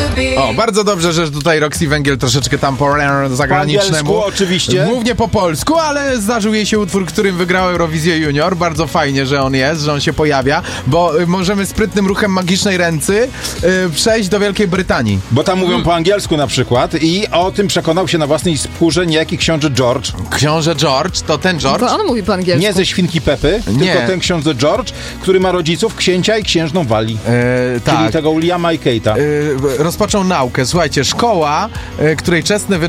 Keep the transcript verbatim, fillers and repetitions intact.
O, bardzo dobrze, że tutaj Roxy Węgiel troszeczkę tam po zagranicznemu. Po oczywiście. Głównie po polsku, ale zdarzył jej się utwór, którym wygrał Eurowizję Junior. Bardzo fajnie, że on jest, że on się pojawia, bo y, możemy sprytnym ruchem magicznej ręcy y, przejść do Wielkiej Brytanii. Bo tam mówią po angielsku na przykład i o tym przekonał się na własnej skórze niejaki książę George. Książę George, to ten George? To on mówi po angielsku. Nie ze Świnki Pepy, Nie. tylko ten książę George, który ma rodziców, księcia i księżną Wali. E, Czyli tak. tego Williama i Kate'a. E, rozpoczął naukę. Słuchajcie, szkoła, e, której czesne